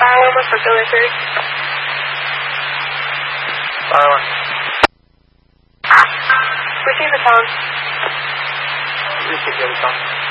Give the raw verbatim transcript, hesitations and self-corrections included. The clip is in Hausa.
Fire one for delivery. Fire one. Receive the phone. Receive the phone.